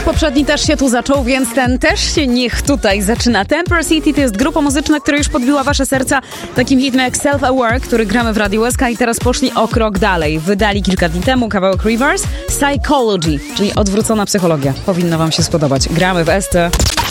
poprzedni też się tu zaczął, więc ten też się niech tutaj zaczyna. Temper City to jest grupa muzyczna, która już podbiła wasze serca takim hitem jak Self-Aware, który gramy w Radiu SK i teraz poszli o krok dalej. Wydali kilka dni temu kawałek Reverse Psychology, czyli odwrócona psychologia. Powinno wam się spodobać. Gramy w ST.